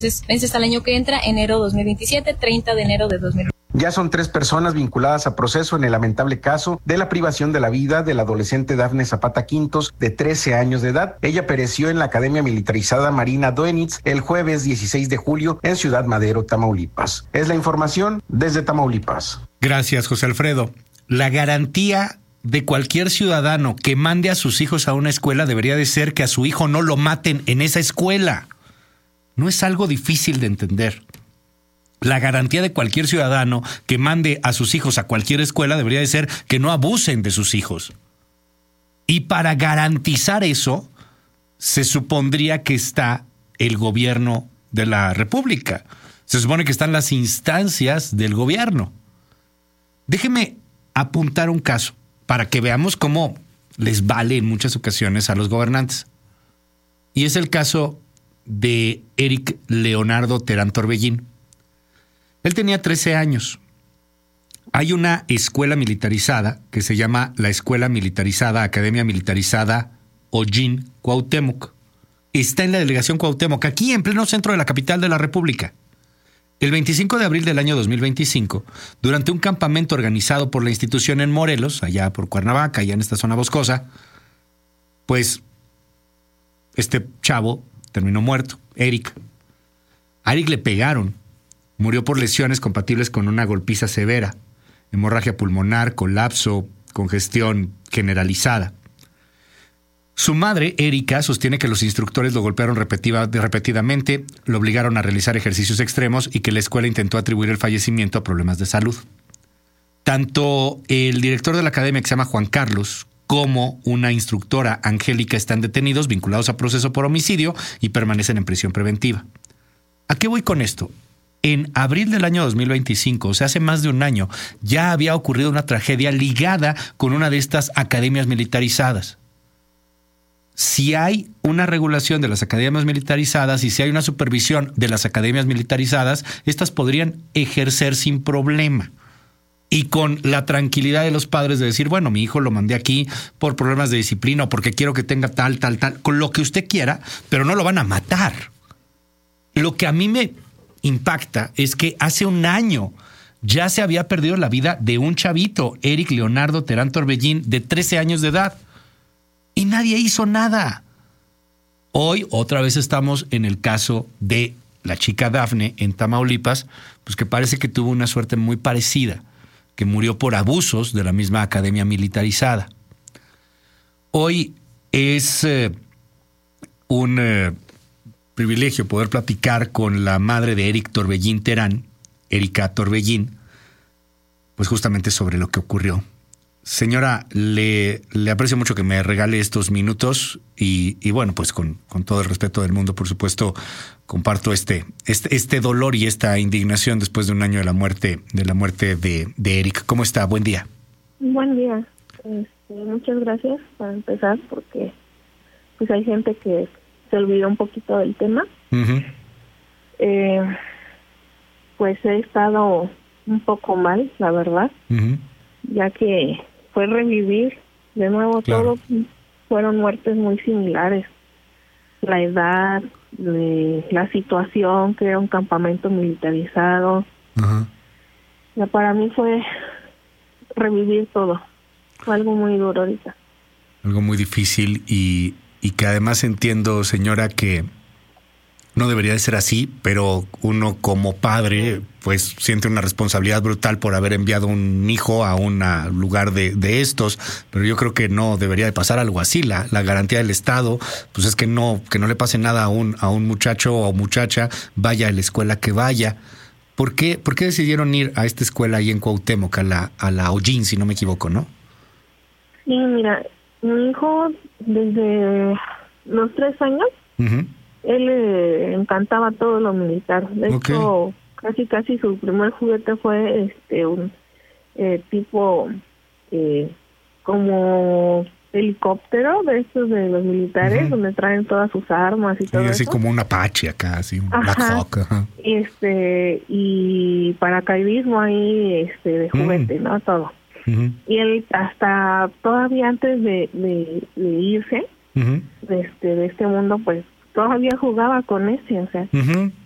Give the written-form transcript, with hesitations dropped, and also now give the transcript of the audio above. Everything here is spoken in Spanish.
Ese está el año que entra, enero 2027, 30 de enero de 2027. Ya son 3 personas vinculadas a proceso en el lamentable caso de la privación de la vida del adolescente Dafne Zapata Quintos, de 13 años de edad. Ella pereció en la Academia Militarizada Marina Doenitz el jueves 16 de julio en Ciudad Madero, Tamaulipas. Es la información desde Tamaulipas. Gracias, José Alfredo. La garantía de cualquier ciudadano que mande a sus hijos a una escuela debería de ser que a su hijo no lo maten en esa escuela. No es algo difícil de entender. La garantía de cualquier ciudadano que mande a sus hijos a cualquier escuela debería de ser que no abusen de sus hijos. Y para garantizar eso, se supondría que está el gobierno de la República. Se supone que están las instancias del gobierno. Déjeme apuntar un caso para que veamos cómo les vale en muchas ocasiones a los gobernantes. Y es el caso de Eric Leonardo Terán Torbellín. Él tenía 13 años. Hay una escuela militarizada que se llama la Escuela Militarizada, Academia Militarizada Hollín Cuauhtémoc. Está en la delegación Cuauhtémoc, aquí en pleno centro de la capital de la República. El 25 de abril del año 2025, durante un campamento organizado por la institución en Morelos, allá por Cuernavaca, allá en esta zona boscosa, pues este chavo terminó muerto, Eric. A Eric le pegaron. Murió por lesiones compatibles con una golpiza severa, hemorragia pulmonar, colapso, congestión generalizada. Su madre, Erika, sostiene que los instructores lo golpearon repetidamente, lo obligaron a realizar ejercicios extremos y que la escuela intentó atribuir el fallecimiento a problemas de salud. Tanto el director de la academia, que se llama Juan Carlos, como una instructora, Angélica, están detenidos, vinculados a proceso por homicidio y permanecen en prisión preventiva. ¿A qué voy con esto? En abril del año 2025, o sea, hace más de un año, ya había ocurrido una tragedia ligada con una de estas academias militarizadas. Si hay una regulación de las academias militarizadas y si hay una supervisión de las academias militarizadas, estas podrían ejercer sin problema. Y con la tranquilidad de los padres de decir, bueno, mi hijo lo mandé aquí por problemas de disciplina o porque quiero que tenga tal, con lo que usted quiera, pero no lo van a matar. Lo que a mí me impacta es que hace un año ya se había perdido la vida de un chavito, Eric Leonardo Terán Torbellín, de 13 años de edad. Y nadie hizo nada. Hoy otra vez estamos en el caso de la chica Dafne en Tamaulipas, pues que parece que tuvo una suerte muy parecida, que murió por abusos de la misma academia militarizada. Hoy es un privilegio poder platicar con la madre de Eric Torbellín Terán, Erika Torbellín, pues justamente sobre lo que ocurrió. Señora, le aprecio mucho que me regale estos minutos y bueno, pues con todo el respeto del mundo, por supuesto, comparto este dolor y esta indignación después de un año de la muerte de Eric. ¿Cómo está? Buen día. Buen día. Muchas gracias para empezar, porque pues hay gente que se olvidó un poquito del tema. Uh-huh. Pues he estado un poco mal, la verdad, uh-huh, ya que fue revivir de nuevo. claro. Todo. Fueron muertes muy similares. La edad, la situación, que era un campamento militarizado. Uh-huh. Ya para mí fue revivir todo. Fue algo muy duro ahorita. Algo muy difícil y que además entiendo, señora, que no debería de ser así, pero uno como padre pues siente una responsabilidad brutal por haber enviado un hijo a un lugar de estos, pero yo creo que no debería de pasar algo así. La garantía del Estado pues es que no le pase nada a un muchacho o muchacha, vaya a la escuela que vaya. ¿Por qué decidieron ir a esta escuela ahí en Cuauhtémoc, a la Hollín, si no me equivoco, no? Sí, mira, mi hijo desde los 3 años, uh-huh, él le encantaba todo lo militar. De okay, hecho, casi su primer juguete fue un tipo como helicóptero de estos de los militares, uh-huh, donde traen todas sus armas y todo así eso. como un Apache acá, así un Black Hawk. Ajá. Y paracaidismo ahí de juguete, ¿no? Todo. Uh-huh. Y él hasta todavía antes de irse Uh-huh. de este mundo, pues todavía jugaba con ese, o sea, Uh-huh.